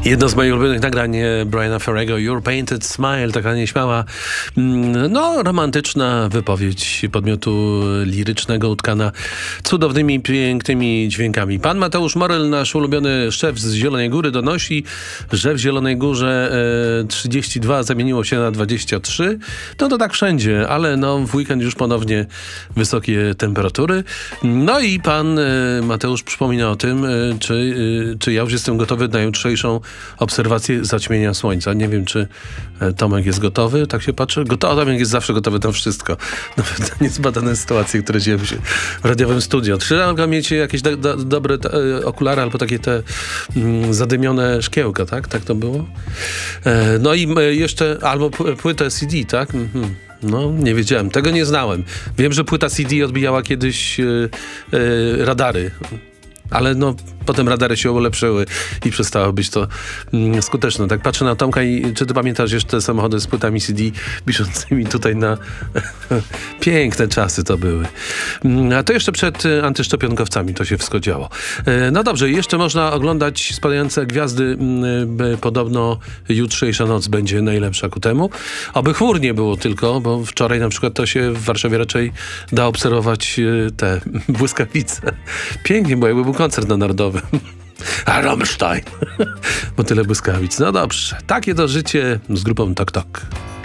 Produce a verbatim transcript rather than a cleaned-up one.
Jedno z moich ulubionych nagrań Briana Ferrego, Your Painted Smile, taka nieśmiała, no romantyczna wypowiedź podmiotu lirycznego, utkana cudownymi, pięknymi dźwiękami. Pan Mateusz Moryl, nasz ulubiony szef z Zielonej Góry, donosi, że w Zielonej Górze e, trzydzieści dwa zamieniło się na dwadzieścia trzy. No to tak wszędzie, ale no w weekend już ponownie wysokie temperatury. No i pan e, Mateusz przypomina o tym, e, czy, e, czy ja już jestem gotowy na jutrzejszą obserwację zaćmienia słońca. Nie wiem, czy Tomek jest gotowy, tak się patrzy. Gotowy, Tomek jest zawsze gotowy na wszystko. Nawet na niezbadane sytuacje, które dzieją się w radiowym studio. Trzeba mieć jakieś do, do, dobre te, okulary albo takie te mm, zadymione szkiełka, tak? Tak to było? E, no i jeszcze, albo płytę C D, tak? Mhm. No, nie wiedziałem. Tego nie znałem. Wiem, że płyta C D odbijała kiedyś e, e, radary. Ale no, potem radary się ulepszyły i przestało być to mm, skuteczne. Tak patrzę na Tomka i czy ty pamiętasz jeszcze te samochody z płytami C D wiszącymi tutaj na... Piękne czasy to były. A to jeszcze przed antyszczepionkowcami to się wszystko działo. No dobrze, jeszcze można oglądać spadające gwiazdy. Podobno jutrzejsza noc będzie najlepsza ku temu. Oby chmur nie było tylko, bo wczoraj na przykład to się w Warszawie raczej da obserwować te błyskawice. Pięknie, bo jakby był koncert na Narodowym. A Rammstein. Bo tyle błyskawic. No dobrze. Takie to życie z grupą Tok Tok.